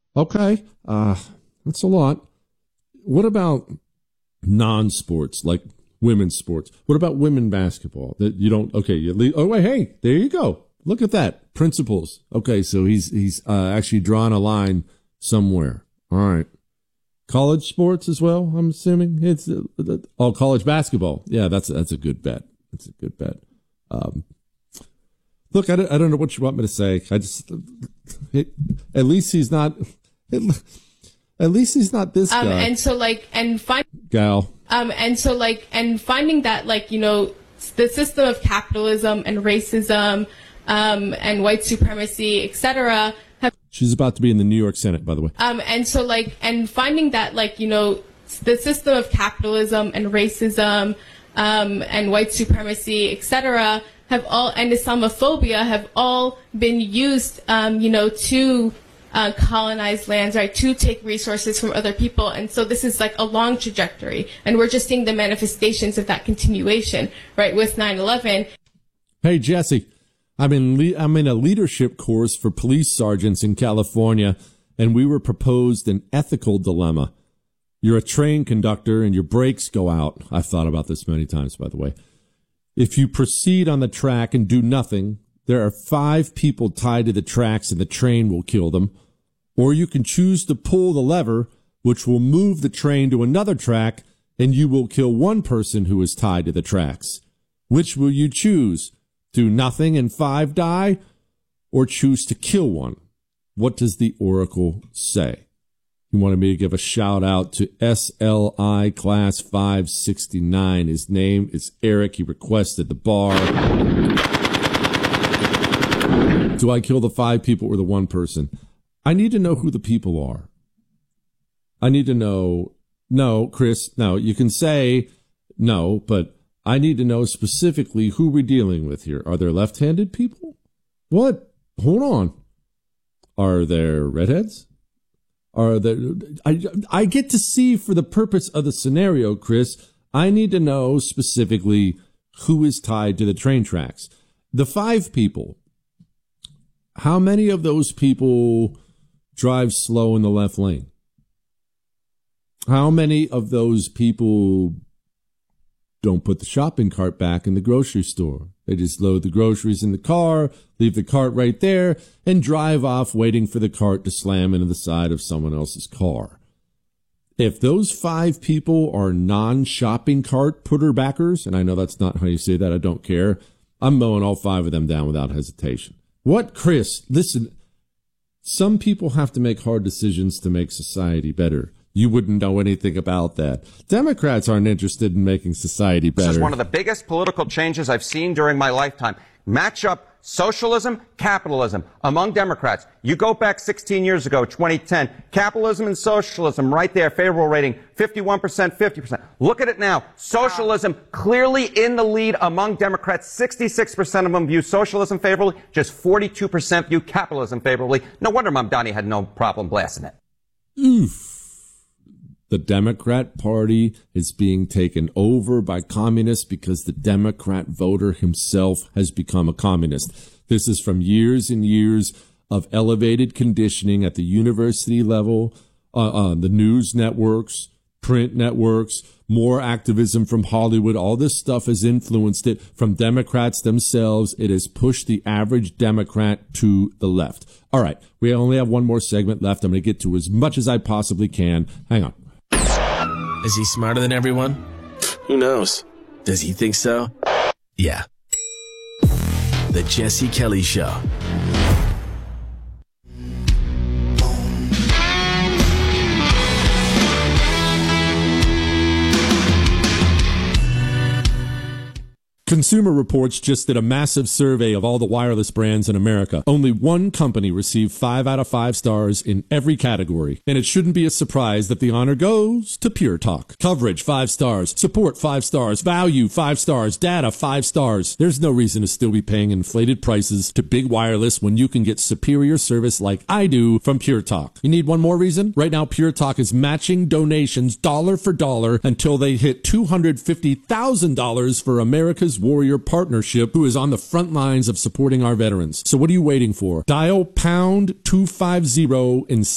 Okay. That's a lot. What about non-sports, like women's sports? What about women basketball? That you don't, okay, oh, wait, hey, there you go. Look at that. Principles. Okay, so he's actually drawn a line somewhere. All right. College sports as well, I'm assuming. It's college basketball. Yeah, that's a good bet. That's a good bet. Look, I don't know what you want me to say. At least he's not this guy. Gal. Finding that, the system of capitalism and racism, and white supremacy, etc. She's about to be in the New York Senate, by the way. Finding that, the system of capitalism and racism, and white supremacy, etc. and Islamophobia have all been used, to colonize lands, right, to take resources from other people. And so this is like a long trajectory. And we're just seeing the manifestations of that continuation, right, with 9/11. Hey, Jesse, I'm in a leadership course for police sergeants in California, and we were proposed an ethical dilemma. You're a train conductor and your brakes go out. I've thought about this many times, by the way. If you proceed on the track and do nothing, there are 5 people tied to the tracks and the train will kill them. Or you can choose to pull the lever, which will move the train to another track, and you will kill 1 person who is tied to the tracks. Which will you choose? Do nothing and 5 die? Or choose to kill 1? What does the Oracle say? He wanted me to give a shout out to SLI Class 569. His name is Eric. He requested the bar. Do I kill the 5 people or the 1 person? I need to know who the people are. I need to know. No, Chris, no, you can say no, but I need to know specifically who we're dealing with here. Are there left-handed people? What? Hold on. Are there redheads? Are there? I get to see for the purpose of the scenario, Chris. I need to know specifically who is tied to the train tracks. The 5 people. How many of those people drive slow in the left lane? How many of those people don't put the shopping cart back in the grocery store? They just load the groceries in the car, leave the cart right there, and drive off waiting for the cart to slam into the side of someone else's car. If those 5 people are non-shopping cart putter-backers, and I know that's not how you say that, I don't care, I'm mowing all 5 of them down without hesitation. What, Chris? Listen, some people have to make hard decisions to make society better. You wouldn't know anything about that. Democrats aren't interested in making society better. This is one of the biggest political changes I've seen during my lifetime. Match up socialism, capitalism among Democrats. You go back 16 years ago, 2010, capitalism and socialism right there, favorable rating, 51%, 50%. Look at it now. Socialism clearly in the lead among Democrats. 66% of them view socialism favorably, just 42% view capitalism favorably. No wonder Mamdani had no problem blasting it. Oof. The Democrat Party is being taken over by communists because the Democrat voter himself has become a communist. This is from years and years of elevated conditioning at the university level, the news networks, print networks, more activism from Hollywood. All this stuff has influenced it from Democrats themselves. It has pushed the average Democrat to the left. All right, we only have 1 more segment left. I'm going to get to as much as I possibly can. Hang on. Is he smarter than everyone? Who knows? Does he think so? Yeah. The Jesse Kelly Show. Consumer Reports just did a massive survey of all the wireless brands in America. Only 1 company received 5 out of 5 stars in every category. And it shouldn't be a surprise that the honor goes to Pure Talk. Coverage, 5 stars. Support, 5 stars. Value, 5 stars. Data, 5 stars. There's no reason to still be paying inflated prices to big wireless when you can get superior service like I do from Pure Talk. You need one more reason? Right now, Pure Talk is matching donations dollar for dollar until they hit $250,000 for America's Warrior Partnership, who is on the front lines of supporting our veterans. So what are you waiting for? Dial #250 and